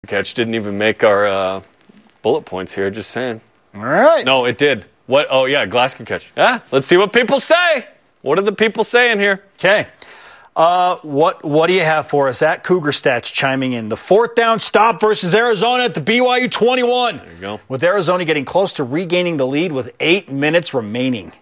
Catch didn't even make our bullet points here, just saying. All right. No, it did. What? Oh, yeah, Glasgow catch. Let's see what people say. What are the people saying here? Okay. What do you have for us at Cougar Stats chiming in? The fourth down stop versus Arizona at the BYU 21. There you go. With Arizona getting close to regaining the lead with 8 minutes remaining.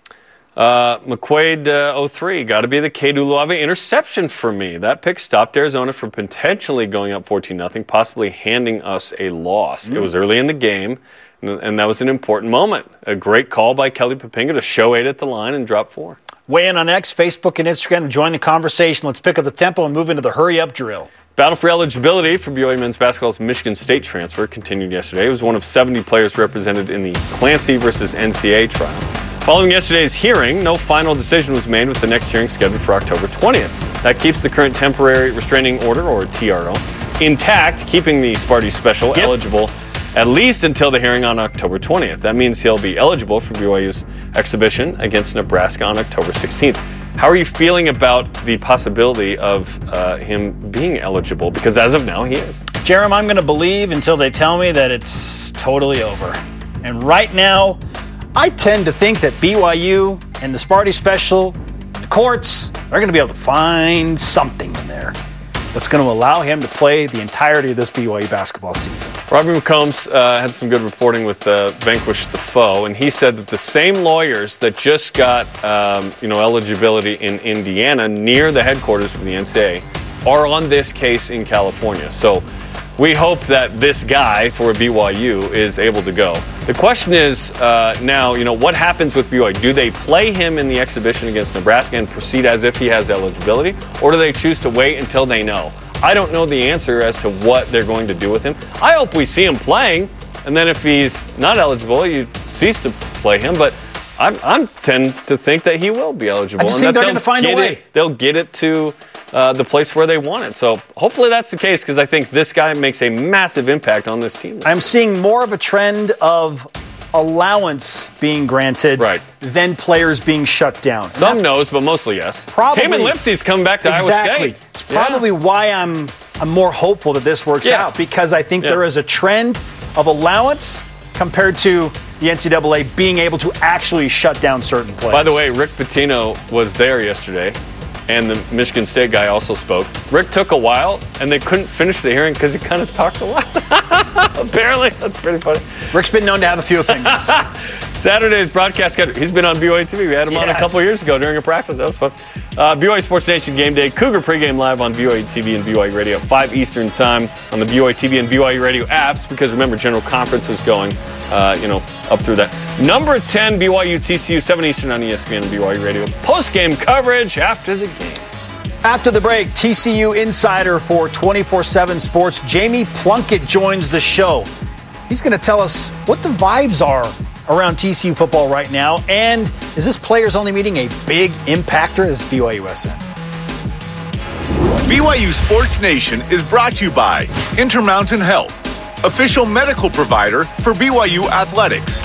McQuaid 03, got to be the Kedu Luave interception for me. That pick stopped Arizona from potentially going up 14-0, possibly handing us a loss. It was early in the game, and that was an important moment. A great call by Kelly Poppinga to show 8 at the line and drop 4. Weigh in on X, Facebook, and Instagram to join the conversation. Let's pick up the tempo and move into the hurry-up drill. Battle for eligibility for BYU men's basketball's Michigan State transfer continued yesterday. It was one of 70 players represented in the Clancy versus NCAA trial. Following yesterday's hearing, no final decision was made with the next hearing scheduled for October 20th. That keeps the current temporary restraining order, or TRO, intact, keeping the Sparty Special eligible at least until the hearing on October 20th. That means he'll be eligible for BYU's exhibition against Nebraska on October 16th. How are you feeling about the possibility of him being eligible? Because as of now, he is. Jerem, I'm going to believe until they tell me that it's totally over. And right now, I tend to think that BYU and the Sparty Special, the courts, are going to be able to find something in there that's going to allow him to play the entirety of this BYU basketball season. Robbie McCombs had some good reporting with Vanquish the Foe, and he said that the same lawyers that just got eligibility in Indiana near the headquarters of the NCAA are on this case in California. So we hope that this guy for BYU is able to go. The question is now, what happens with BYU? Do they play him in the exhibition against Nebraska and proceed as if he has eligibility? Or do they choose to wait until they know? I don't know the answer as to what they're going to do with him. I hope we see him playing, and then if he's not eligible, you cease to play him. But I tend to think that he will be eligible. I just think they're going to find a way. They'll get it to the place where they want it. So hopefully that's the case, because I think this guy makes a massive impact on this team. I'm seeing more of a trend of allowance being granted than players being shut down. Some no's, but mostly yes. Probably. Taman Lipsey's come back to Iowa State. It's probably why I'm more hopeful that this works out, because I think there is a trend of allowance compared to the NCAA being able to actually shut down certain players. By the way, Rick Pitino was there yesterday, and the Michigan State guy also spoke. Rick took a while, and they couldn't finish the hearing because he kind of talked a lot. Apparently, that's pretty funny. Rick's been known to have a few opinions. Saturday's broadcast schedule. He's been on BYU TV. We had him on a couple years ago during a practice. That was fun. BYU Sports Nation Game Day. Cougar pregame live on BYU TV and BYU Radio at 5 Eastern time on the BYU TV and BYU Radio apps, because remember, General Conference is going, up through that. Number 10, BYU TCU, 7 Eastern on ESPN and BYU Radio. Post-game coverage after the game. After the break, TCU insider for 24/7 Sports, Jamie Plunkett, joins the show. He's going to tell us what the vibes are around TCU football right now, and is this players only meeting a big impactor as BYUSN? BYU Sports Nation is brought to you by Intermountain Health, official medical provider for BYU Athletics.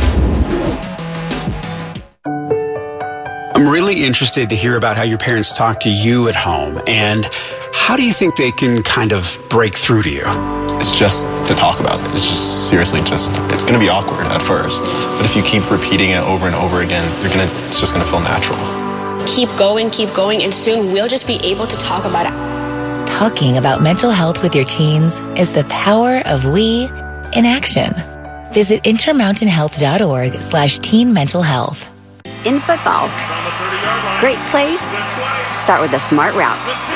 I'm really interested to hear about how your parents talk to you at home, and how do you think they can kind of break through to you? It's just to talk about it. It's just seriously it's going to be awkward at first. But if you keep repeating it over and over again, it's just going to feel natural. Keep going, and soon we'll just be able to talk about it. Talking about mental health with your teens is the power of we in action. Visit intermountainhealth.org/teen mental health. In football, great plays start with a smart route.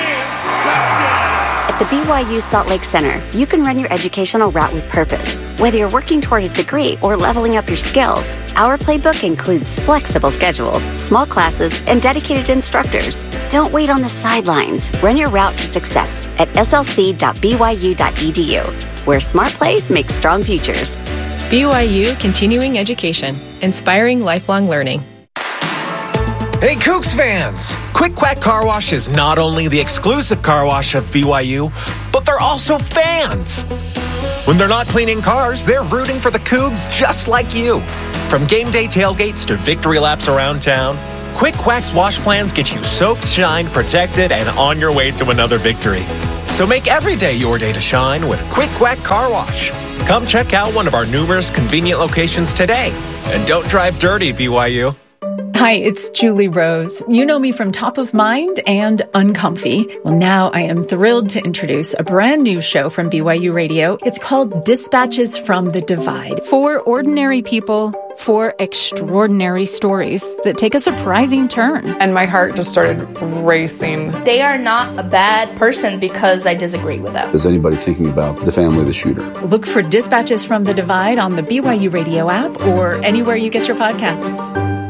At the BYU Salt Lake Center, you can run your educational route with purpose. Whether you're working toward a degree or leveling up your skills, our playbook includes flexible schedules, small classes, and dedicated instructors. Don't wait on the sidelines. Run your route to success at slc.byu.edu, where smart plays make strong futures. BYU Continuing Education, inspiring lifelong learning. Hey, Cougs fans! Quick Quack Car Wash is not only the exclusive car wash of BYU, but they're also fans. When they're not cleaning cars, they're rooting for the Cougs just like you. From game day tailgates to victory laps around town, Quick Quack's wash plans get you soaked, shined, protected, and on your way to another victory. So make every day your day to shine with Quick Quack Car Wash. Come check out one of our numerous convenient locations today. And don't drive dirty, BYU. Hi, it's Julie Rose. You know me from Top of Mind and Uncomfy. Well, now I am thrilled to introduce a brand new show from BYU Radio. It's called Dispatches from the Divide. For ordinary people, for extraordinary stories that take a surprising turn. And my heart just started racing. They are not a bad person because I disagree with them. Is anybody thinking about the family of the shooter? Look for Dispatches from the Divide on the BYU Radio app or anywhere you get your podcasts.